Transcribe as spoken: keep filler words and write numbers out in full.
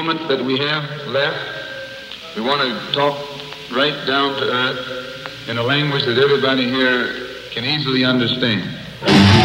moment that we have left, we want to talk right down to earth in a language that everybody here can easily understand.